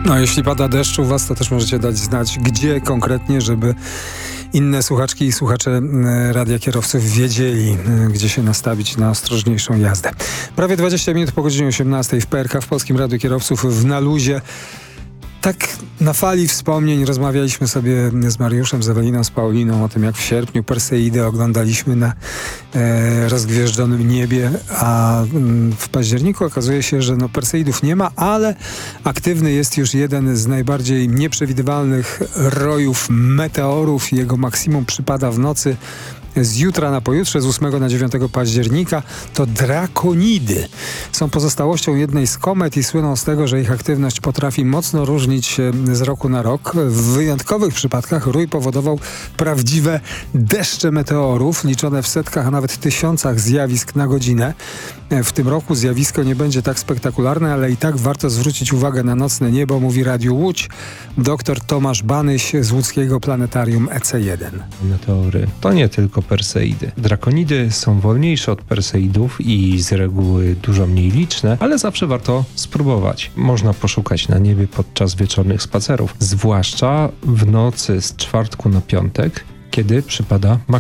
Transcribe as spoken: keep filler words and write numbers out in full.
No, jeśli pada deszcz u was, to też możecie dać znać, gdzie konkretnie, żeby inne słuchaczki i słuchacze Radia Kierowców wiedzieli, gdzie się nastawić na ostrożniejszą jazdę. Prawie dwadzieścia minut po godzinie osiemnastej w P R K, w Polskim Radiu Kierowców, w Na Luzie. Tak na fali wspomnień rozmawialiśmy sobie z Mariuszem, z Eweliną, z Pauliną o tym, jak w sierpniu Perseidę oglądaliśmy na e, rozgwieżdżonym niebie, a m, w październiku okazuje się, że no, Perseidów nie ma, ale aktywny jest już jeden z najbardziej nieprzewidywalnych rojów meteorów. Jego maksimum przypada w nocy z jutra na pojutrze, z ósmego na dziewiątego października. To drakonidy. Są pozostałością jednej z komet i słyną z tego, że ich aktywność potrafi mocno różnić się z roku na rok. W wyjątkowych przypadkach rój powodował prawdziwe deszcze meteorów, liczone w setkach, a nawet tysiącach zjawisk na godzinę. W tym roku zjawisko nie będzie tak spektakularne, ale i tak warto zwrócić uwagę na nocne niebo, mówi Radiu Łódź dr Tomasz Banyś z łódzkiego planetarium E C jeden. Meteory to nie tylko Perseidy. Drakonidy są wolniejsze od Perseidów i z reguły dużo mniej liczne, ale zawsze warto spróbować. Można poszukać na niebie podczas wieczornych spacerów, zwłaszcza w nocy z czwartku na piątek, kiedy przypada